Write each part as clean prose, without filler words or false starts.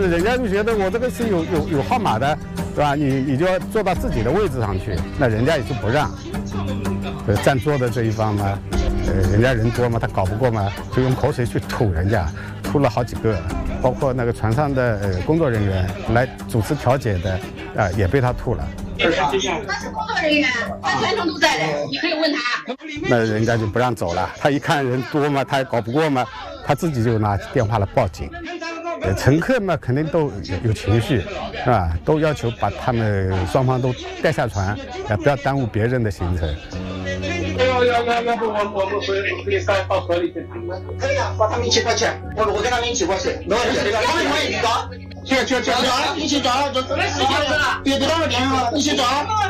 人家就觉得我这个是有号码的，对吧？你就要坐到自己的位置上去，那人家也就不让。占座的这一方嘛，人家人多嘛，他搞不过嘛，就用口水去吐人家，吐了好几个，包括那个船上的工作人员来主持调解的，也被他吐了。 他是工作人员，他全程都在的，你可以问他。 那人家就不让走了，他一看人多嘛，他也搞不过嘛，他自己就拿电话来报警。乘客嘛，肯定都有情绪，是吧？都要求把他们双方都带下船，不要耽误别人的行程。 要不我们可以到河里去谈。可以啊，把他们一起抓起来，我跟他们一起过去，没问题。他们可以去抓，去，一起抓，就这个事情了。别给他们电话，一起抓。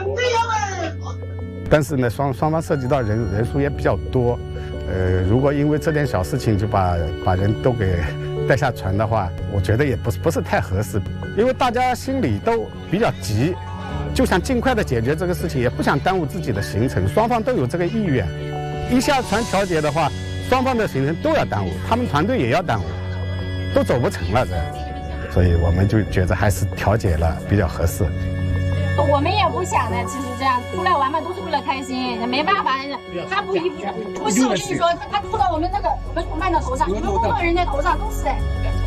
但是呢，双方涉及到人数也比较多，如果因为这点小事情就把人都给带下船的话，我觉得也不是太合适，因为大家心里都比较急，就想尽快的解决这个事情，也不想耽误自己的行程，双方都有这个意愿。一下船调解的话，双方的行程都要耽误，他们团队也要耽误，都走不成了这样，所以我们就觉得还是调解了比较合适。 我们也不想的，其实这样出来玩嘛，都是为了开心，没办法，他不是我跟你说，他吐到我们同伴的头上，你们工作人员的头上都是的。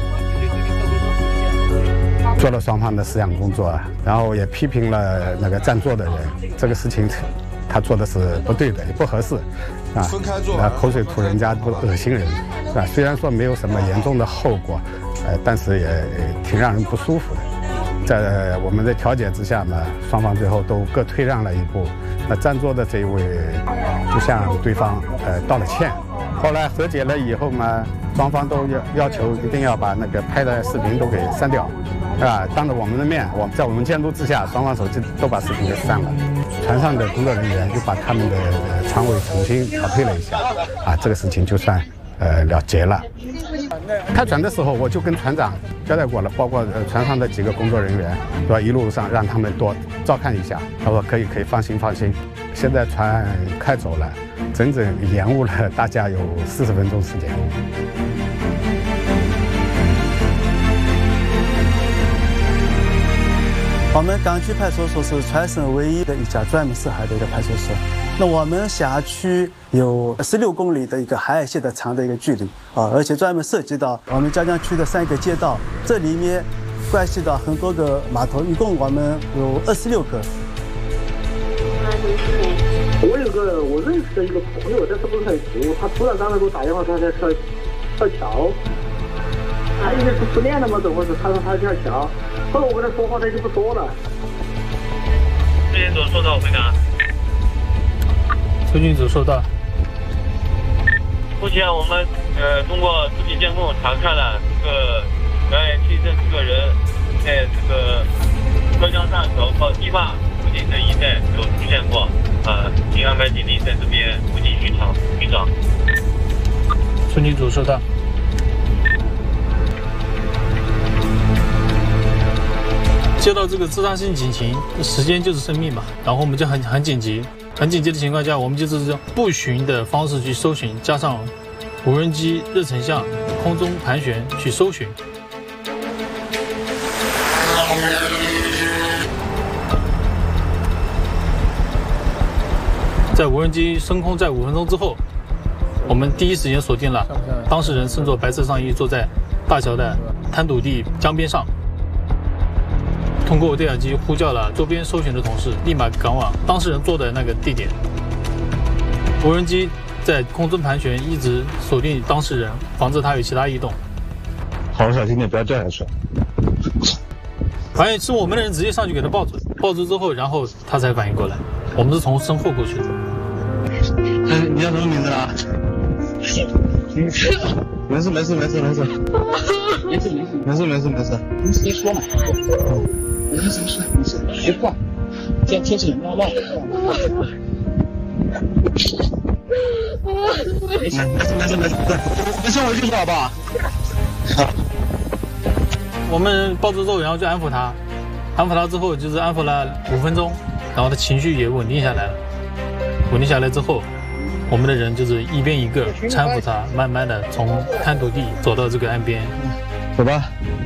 做了双方的思想工作，然后也批评了那个占座的人，这个事情他做的是不对的，也不合适，啊，口水吐人家不恶心人，是吧？虽然说没有什么严重的后果，但是也挺让人不舒服的。在我们的调解之下呢，双方最后都各退让了一步。那占座的这一位就向对方道了歉。后来和解了以后嘛，双方都要求一定要把那个拍的视频都给删掉，是吧？当着我们的面，在我们监督之下，双方手机都把视频给删了。船上的工作人员就把他们的船尾重新调配了一下，啊，这个事情就算了结了。开船的时候，我就跟船长交代过了，包括船上的几个工作人员，对吧？一路上让他们多照看一下。他说可以，放心。现在船开走了，整整延误了大家有40分钟时间。 我们港区派出所是全省唯一的一家专门涉海的一个派出所。那我们辖区有16公里的一个海岸线的长的一个距离啊，而且专门涉及到我们嘉江区的3个街道，这里面关系到很多个码头，一共我们有26个。 我认识的一个朋友，但是不是很熟，他突然刚才给我打电话，他在跳桥，他应该是失恋了吗？怎么回事？他说他跳桥，后来我跟他说话，他就不说了。 这边组收到，回答。 推进组收到。 目前我们通过视频监控查看了这个表演区这4个人在这个浙江上口和堤坝附近的一带有出现过，请安排警力在这边附近寻找。 推进组收到。接到这个自杀性警情，时间就是生命嘛，然后我们就很紧急的情况下，我们就是步巡的方式去搜寻，加上无人机热成像、空中盘旋去搜寻。在无人机升空在5分钟之后，我们第一时间锁定了当事人身着白色上衣，坐在大桥的滩土地江边上。通过对讲机呼叫了周边搜寻的同事，立马赶往当事人坐的那个地点。无人机在空中盘旋，一直锁定当事人，防止他有其他异动。 好，小心点，不要掉下去。 反正是我们的人直接上去给他报警，报知之后，然后他才反应过来。我们是从身后过去的。 你叫什么名字啊？没事。 你说嘛。没事，别挂。现在天气很闹。 没事，我就说好不好？好。 我们报知之后，然后就安抚他，之后就是安抚了5分钟，然后他情绪也稳定下来了。稳定下来之后，我们的人就是一边一个搀扶他，慢慢的从滩土地走到这个岸边。 走吧。